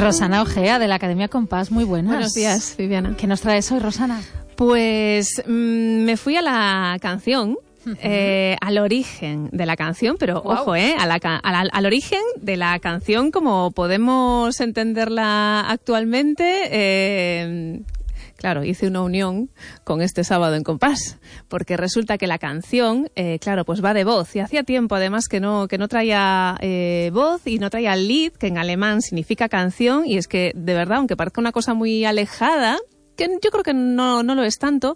Rosana Ojea, de la Academia Compás, muy buenas. Buenos días, Viviana. ¿Qué nos traes hoy, Rosana? Pues me fui a la canción, al origen de la canción, pero ojo, al origen de la canción como podemos entenderla actualmente. Claro, hice una unión con este sábado en Compás, porque resulta que la canción, claro, pues va de voz. Y hacía tiempo, además, que no traía voz y no traía lead, que en alemán significa canción. Y es que, de verdad, aunque parezca una cosa muy alejada, que yo creo que no lo es tanto,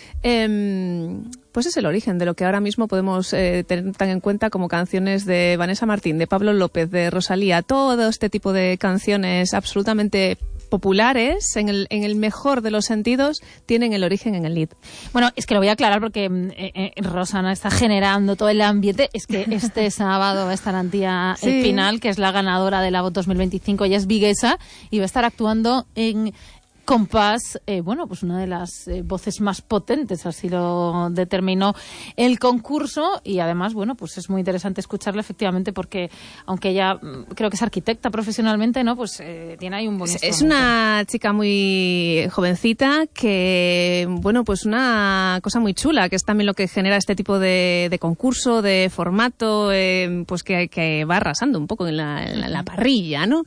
pues es el origen de lo que ahora mismo podemos tener tan en cuenta como canciones de Vanessa Martín, de Pablo López, de Rosalía, todo este tipo de canciones absolutamente populares, en el mejor de los sentidos, tienen el origen en el lead. Bueno, es que lo voy a aclarar porque Rosana está generando todo el ambiente. Es que este sábado va a estar Antía Espinal, que es la ganadora de la VOT 2025, ella es viguesa y va a estar actuando en Compás, bueno, pues una de las voces más potentes, así lo determinó el concurso, y además, bueno, pues es muy interesante escucharla efectivamente porque, aunque ella creo que es arquitecta profesionalmente, ¿no? Pues tiene ahí un buen instrumento. Es una chica muy jovencita que, bueno, pues una cosa muy chula, que es también lo que genera este tipo de concurso, de formato, pues que va arrasando un poco en la parrilla, ¿no?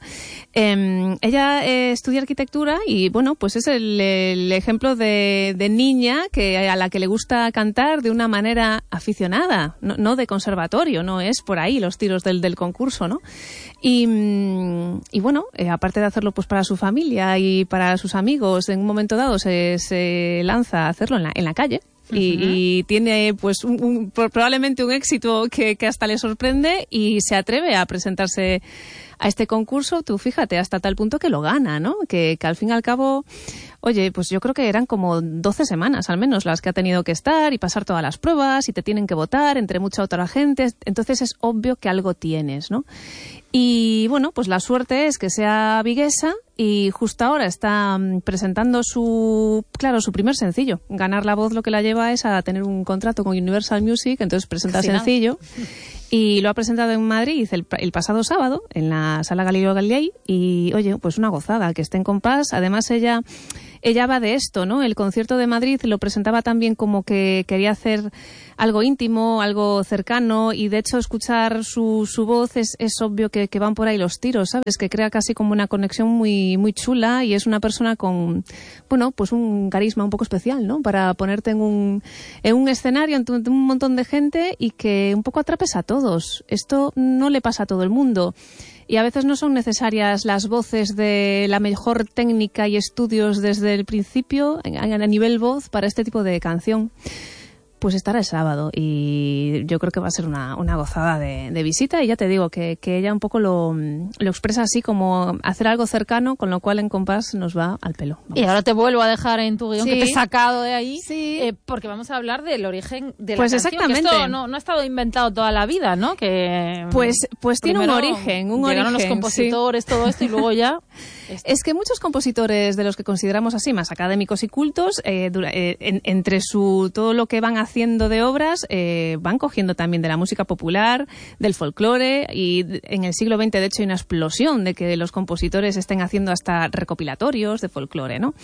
Ella estudia arquitectura y, bueno, pues es el ejemplo de niña a la que le gusta cantar de una manera aficionada, no de conservatorio, no es por ahí los tiros del concurso, ¿no? Y bueno, aparte de hacerlo pues para su familia y para sus amigos, en un momento dado se lanza a hacerlo en la calle. Y tiene pues probablemente un éxito que hasta le sorprende y se atreve a presentarse a este concurso, tú fíjate, hasta tal punto que lo gana, ¿no? Que al fin y al cabo, oye, pues yo creo que eran como 12 semanas al menos las que ha tenido que estar y pasar todas las pruebas y te tienen que votar entre mucha otra gente, entonces es obvio que algo tienes, ¿no? Y bueno, pues la suerte es que sea viguesa y justo ahora está presentando su primer sencillo. Ganar la voz lo que la lleva es a tener un contrato con Universal Music, entonces presenta sencillo. Y lo ha presentado en Madrid el pasado sábado, en la Sala Galileo Galilei, y oye, pues una gozada que esté en Compás. Además ella va de esto, ¿no? El concierto de Madrid lo presentaba también como que quería hacer algo íntimo, algo cercano, y de hecho escuchar su voz es obvio que van por ahí los tiros, ¿sabes? Que crea casi como una conexión muy, muy chula, y es una persona con, bueno, pues un carisma un poco especial, ¿no? Para ponerte en un escenario ante un montón de gente y que un poco atrapes a todos. Esto no le pasa a todo el mundo. Y a veces no son necesarias las voces de la mejor técnica y estudios desde el principio a nivel voz para este tipo de canción. Pues estará el sábado y yo creo que va a ser una gozada de visita, y ya te digo que ella un poco lo expresa así como hacer algo cercano, con lo cual en Compás nos va al pelo. Vamos. Y ahora te vuelvo a dejar en tu guión que te he sacado de ahí, porque vamos a hablar del origen de la pues canción. Exactamente. Que esto no ha estado inventado toda la vida, ¿no? Que pues tiene un origen. Llegaron los compositores, todo esto, y luego ya... Es que muchos compositores de los que consideramos así, más académicos y cultos, entre todo lo que van haciendo de obras, van cogiendo también de la música popular, del folclore, y en el siglo XX, de hecho, hay una explosión de que los compositores estén haciendo hasta recopilatorios de folclore, ¿no?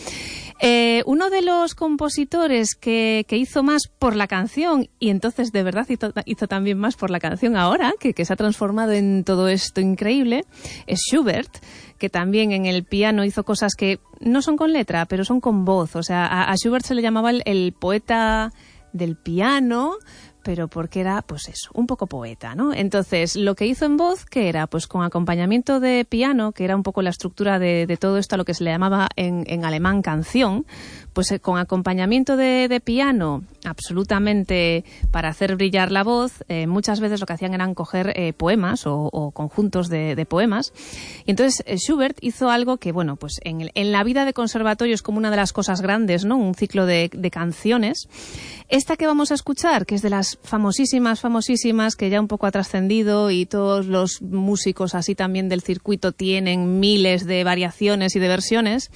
Uno de los compositores que hizo más por la canción, y entonces de verdad hizo también más por la canción ahora, que se ha transformado en todo esto increíble, es Schubert, que también en el piano hizo cosas que no son con letra, pero son con voz. O sea, a Schubert se le llamaba el poeta del piano, pero porque era, pues eso, un poco poeta, ¿no? Entonces, lo que hizo en voz, ¿qué era? Pues con acompañamiento de piano, que era un poco la estructura de todo esto, a lo que se le llamaba en alemán canción, pues con acompañamiento de piano, absolutamente para hacer brillar la voz, muchas veces lo que hacían eran coger poemas o conjuntos de poemas. Y entonces Schubert hizo algo que, bueno, pues en la vida de conservatorio es como una de las cosas grandes, ¿no? Un ciclo de canciones. Esta que vamos a escuchar, que es de las famosísimas, que ya un poco ha trascendido, y todos los músicos así también del circuito tienen miles de variaciones y de versiones.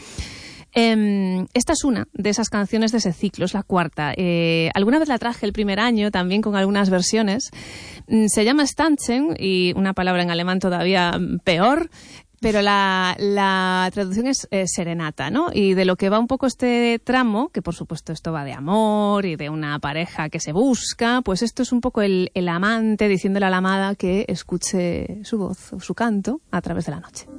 Esta es una de esas canciones de ese ciclo, es la cuarta. Alguna vez la traje el primer año también con algunas versiones. Se llama Stanzen, y una palabra en alemán todavía peor, pero la traducción es serenata, ¿no? Y de lo que va un poco este tramo, que por supuesto esto va de amor y de una pareja que se busca, pues esto es un poco el amante diciéndole a la amada que escuche su voz o su canto a través de la noche.